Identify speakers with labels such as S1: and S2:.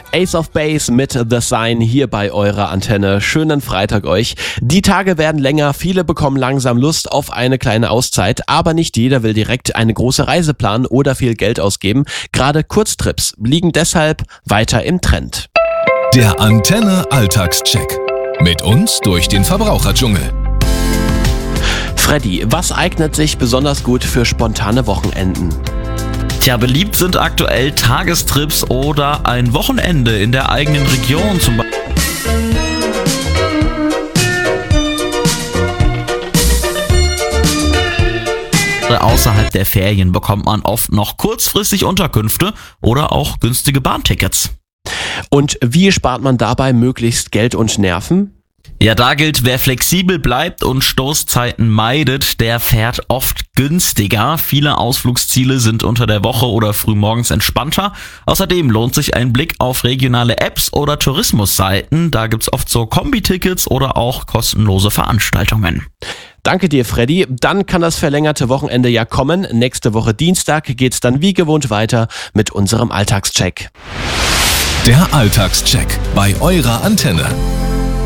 S1: Ace of Base mit The Sign hier bei eurer Antenne. Schönen Freitag euch. Die Tage werden länger, viele bekommen langsam Lust auf eine kleine Auszeit, aber nicht jeder will direkt eine große Reise planen oder viel Geld ausgeben. Gerade Kurztrips liegen deshalb weiter im Trend.
S2: Der Antenne Alltagscheck. Mit uns durch den Verbraucherdschungel.
S1: Freddy, was eignet sich besonders gut für spontane Wochenenden?
S3: Tja, beliebt sind aktuell Tagestrips oder ein Wochenende in der eigenen Region zum Beispiel. Außerhalb der Ferien bekommt man oft noch kurzfristig Unterkünfte oder auch günstige Bahntickets.
S1: Und wie spart man dabei möglichst Geld und Nerven?
S3: Ja, da gilt, wer flexibel bleibt und Stoßzeiten meidet, der fährt oft günstiger. Viele Ausflugsziele sind unter der Woche oder frühmorgens entspannter. Außerdem lohnt sich ein Blick auf regionale Apps oder Tourismusseiten. Da gibt's oft so Kombi-Tickets oder auch kostenlose Veranstaltungen.
S1: Danke dir, Freddy. Dann kann das verlängerte Wochenende ja kommen. Nächste Woche Dienstag geht's dann wie gewohnt weiter mit unserem Alltagscheck.
S2: Der Alltagscheck bei eurer Antenne.